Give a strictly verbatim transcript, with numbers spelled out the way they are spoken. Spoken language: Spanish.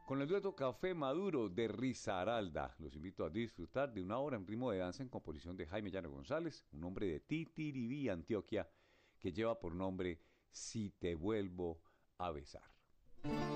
con el dueto Café Maduro de Risaralda. Los invito a disfrutar de una obra en ritmo de danza en composición de Jaime Llano González, un hombre de Titiribí, Antioquia, que lleva por nombre Si te vuelvo a besar.